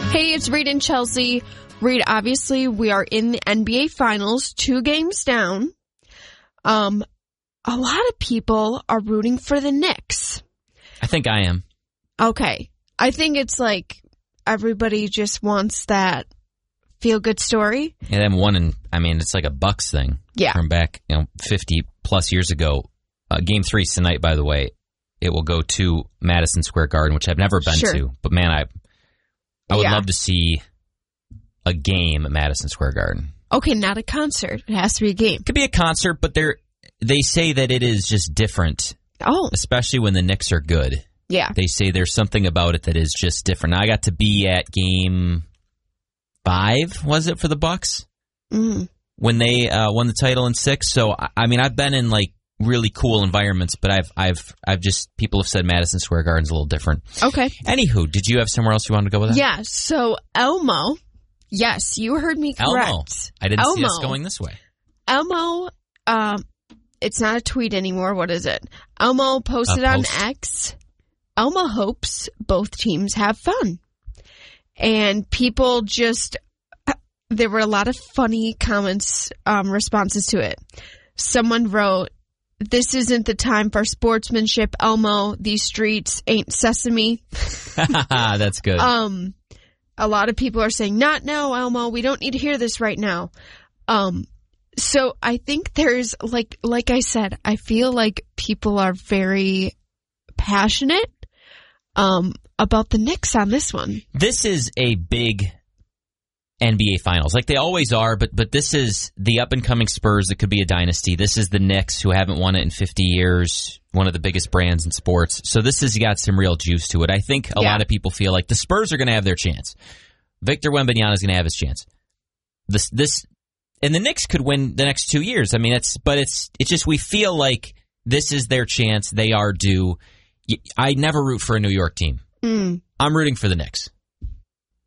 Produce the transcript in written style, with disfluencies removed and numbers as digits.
Hey, it's Reed and Chelsea. Reed, obviously, we are in the NBA Finals, 2 games down. A lot of people are rooting for the Knicks. I think I am. Okay. I think it's like everybody just wants that feel-good story. Yeah, them it's like a Bucks thing. Yeah. From back, 50-plus years ago. Game 3's tonight, by the way. It will go to Madison Square Garden, which I've never been to. But, man, I would love to see a game at Madison Square Garden. Okay, not a concert. It has to be a game. It could be a concert, but they say that it is just different. Oh. Especially when the Knicks are good. Yeah. They say there's something about it that is just different. Now, I got to be at Game 5, was it, for the Bucks? Mm. When they won the title in 6. So, I've been in, really cool environments, but I've just, people have said Madison Square Garden's a little different. Okay. Anywho, did you have somewhere else you wanted to go with that? Yeah, so Elmo, yes, you heard me correct. Elmo. I didn't see us going this way. Elmo, it's not a tweet anymore. What is it? Elmo posted on X, Elmo hopes both teams have fun. And people there were a lot of funny comments, responses to it. Someone wrote, "This isn't the time for sportsmanship, Elmo. These streets ain't sesame." That's good. A lot of people are saying, "Not now, Elmo. We don't need to hear this right now." So I think there's, like I said, I feel like people are very passionate about the Knicks on this one. This is a big NBA Finals. Like they always are, but this is the up-and-coming Spurs that could be a dynasty. This is the Knicks who haven't won it in 50 years, one of the biggest brands in sports. So this has got some real juice to it. I think a lot of people feel like the Spurs are going to have their chance. Victor Wembanyama is going to have his chance. And the Knicks could win the next 2 years. It's just we feel like this is their chance. They are due. I never root for a New York team. I'm rooting for the Knicks.